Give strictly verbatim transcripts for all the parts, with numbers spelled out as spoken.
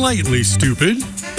slightly stupid.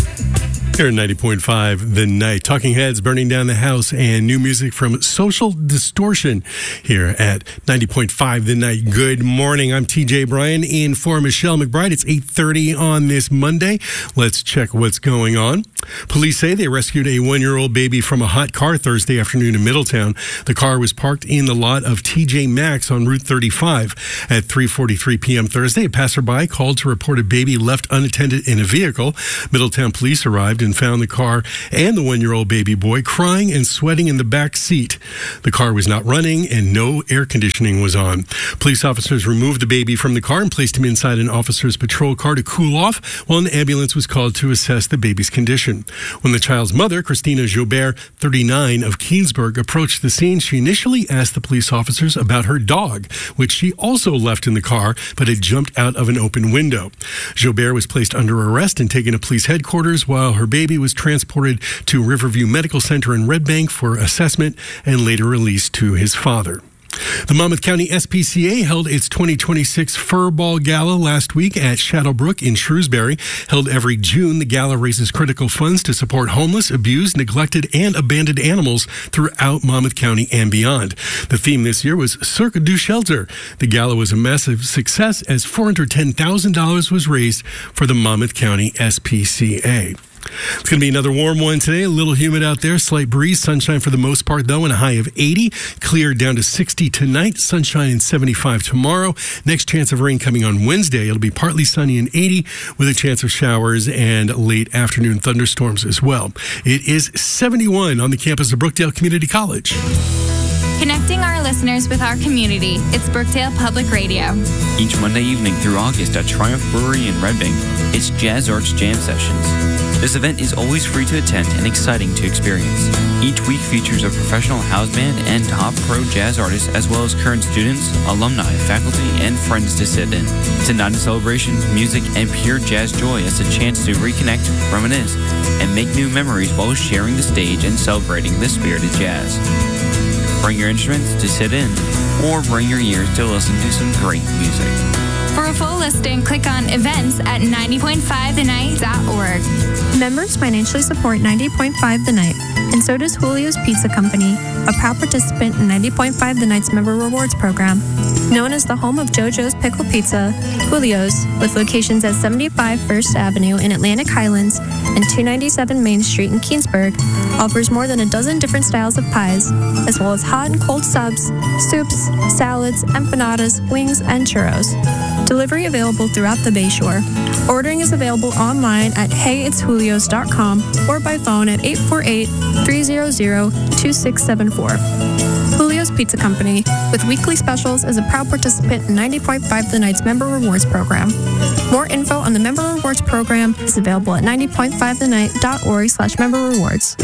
Here at ninety point five The Night. Talking Heads, Burning Down the House, and new music from Social Distortion here at ninety point five The Night. Good morning. I'm T J Bryan in for Michelle McBride. It's eight thirty on this Monday. Let's check what's going on. Police say they rescued a one-year-old baby from a hot car Thursday afternoon in Middletown. The car was parked in the lot of T J Maxx on Route thirty-five. At three forty-three p.m. Thursday, a passerby called to report a baby left unattended in a vehicle. Middletown police arrived and found the car and the one-year-old baby boy crying and sweating in the back seat. The car was not running and no air conditioning was on. Police officers removed the baby from the car and placed him inside an officer's patrol car to cool off while an ambulance was called to assess the baby's condition. When the child's mother, Christina Jobert, thirty-nine, of Keensburg, approached the scene, she initially asked the police officers about her dog, which she also left in the car but had jumped out of an open window. Jobert was placed under arrest and taken to police headquarters while her baby was transported to Riverview Medical Center in Red Bank for assessment and later released to his father. The Monmouth County S P C A held its twenty twenty-six Fur Ball Gala last week at Shadowbrook in Shrewsbury. Held every June, the gala raises critical funds to support homeless, abused, neglected, and abandoned animals throughout Monmouth County and beyond. The theme this year was Cirque du Shelter. The gala was a massive success as four hundred ten thousand dollars was raised for the Monmouth County S P C A. It's going to be another warm one today. A little humid out there. Slight breeze. Sunshine for the most part, though, and a high of eighty. Clear down to sixty tonight. Sunshine and seventy-five tomorrow. Next chance of rain coming on Wednesday. It'll be partly sunny and eighty with a chance of showers and late afternoon thunderstorms as well. It is seventy-one on the campus of Brookdale Community College. Connecting our listeners with our community, it's Brookdale Public Radio. Each Monday evening through August at Triumph Brewery in Red Bank, it's Jazz Arts Jam Sessions. This event is always free to attend and exciting to experience. Each week features a professional house band and top pro jazz artists, as well as current students, alumni, faculty, and friends to sit in. It's a night of celebration, music, and pure jazz joy as a chance to reconnect, reminisce, and make new memories while sharing the stage and celebrating the spirit of jazz. Bring your instruments to sit in, or bring your ears to listen to some great music. For a full listing, click on events at ninety point five the night dot org. Members financially support ninety point five The Night, and so does Julio's Pizza Company, a proud participant in ninety point five The Night's Member Rewards Program. Known as the home of JoJo's Pickle Pizza, Julio's, with locations at seventy-five First Avenue in Atlantic Highlands and two ninety-seven Main Street in Keensburg, offers more than a dozen different styles of pies, as well as hot and cold subs, soups, salads, empanadas, wings, and churros. Delivery available throughout the Bayshore. Ordering is available online at hey it's julios dot com or by phone at eight four eight, three hundred, two six seven four. Julio's Pizza Company, with weekly specials, is a proud participant in ninety point five The Night's Member Rewards Program. More info on the Member Rewards Program is available at ninety point five the night dot org slash member rewards.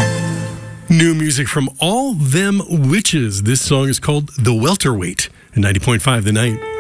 New music from All Them Witches. This song is called The Welterweight at ninety point five The Night.